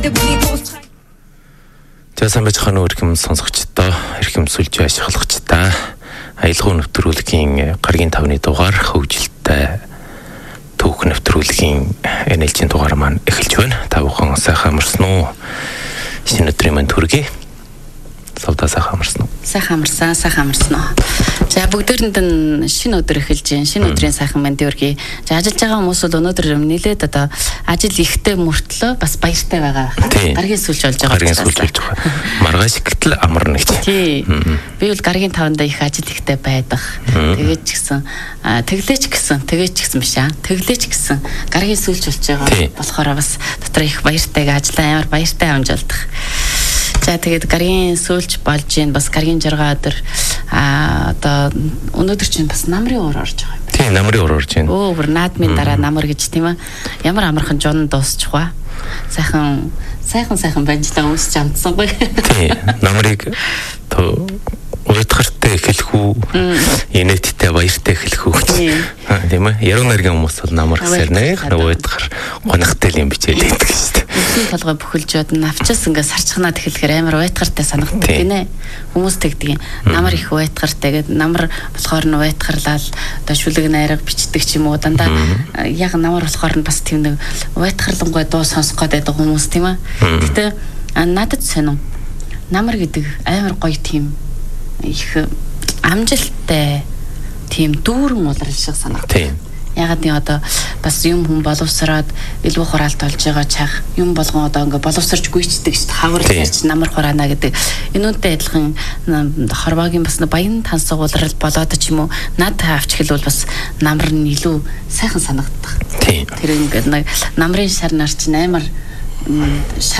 Жасан байж хань өргөм сонсогчдоо эрхэм сүлж ашиглахчдаа аялал нэвтрүүлгийн гаргийн 5-ны дугаар хөгжилтэй түүх нэвтрүүлгийн NLG-ийн дугаар маань эхэлж байна. Та бүхэн сайхан амарсан уу? Шинэ өдрийн манд хүргэе. Савда сайхан амарсан уу? Сайхан амарсан уу? За бүгдээрэнд нь шинэ өдөр эхэлж байна. Шинэ өдрийн сайхан манд хүргэе. За ажиллаж байгаа хүмүүс бол өнөөдөр нэлээд одоо ажил ихтэй мөртлөө бас баяртай байгаа. Гаргийн сүлж болж байгаа. Гаргийн сүлж болж байгаа. Маргааш гэтэл амарна гэж. Тий. Би бол гаргийн 5-нд их ажил ихтэй байдаг. Тэгээд ч гэсэн тэглээч гэсэн биш аа. Тэглээч гэсэн гаргийн сүлж болж байгаа. Болохоор бас дотор их баяртай ажиллаа амар баяртай амжилтдаг. За тэгээд гаргийн сүлж болж гин бас гаргийн 6 өдөр одоо өнөөдөр чинь бас намрын уур орж байгаа юм. Тийм, намрын уур орж байна. Өө бүр наадмын дараа намар гэж тийм ээ. Ямар амархан жон дуусчих вэ? Сайхан банжлаа үүсч амтсангүй. Тийм, намрыг уйтгартай эхлэх үү? Инээдтэй баяртай эхлэх үү? Тийм ээ. Яруу найргийн хүмүүс бол намар гэсээр нэх уйтгар гонхтой юм бичээд байдаг шүү дээ. Үгүй толгой бүхэлжүүд навчаас ингээ сарчхнаад эхлэхээр амар уйтгартай санагддаг гинэ. Хүмүүс тэгдэг юм. Намар их уйтгартай гэдэг намар болохоор нь уйтгарлал одоо шүлэг найраг бичдэг ч юм уу дандаа яг намар болохоор нь бас тийм нэг уйтгарлангуй дуу сонсох гэдэг хүмүүс тийм ээ. Гэтэ надад сонин намар гэдэг амар гоё тийм их амжилттай тийм дүүрэн улирал шиг санагдав. Ягаад нь одоо бас юм хүн боловсроод илүү хураалт болж байгаа чах юм болгон одоо ингээ боловсрч гүйцдэг шүү дээ. Хаварлаж намар хураана гэдэг. Энүүнтэй адилхан хорвоогийн бас баян тансаг улирал болоод ч юм уу над авч хэлвэл бас намар нь илүү сайхан санагддаг. Тэр ингээ намрын шар нар чинь амар